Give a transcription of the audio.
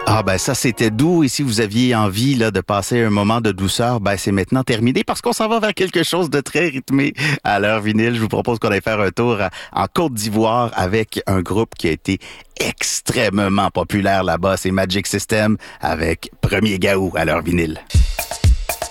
Ah ben ça c'était doux et si vous aviez envie là de passer un moment de douceur, ben c'est maintenant terminé parce qu'on s'en va vers quelque chose de très rythmé à l'heure vinyle. Je vous propose qu'on aille faire un tour en Côte d'Ivoire avec un groupe qui a été extrêmement populaire là-bas, c'est Magic System avec Premier Gaou à l'heure vinyle.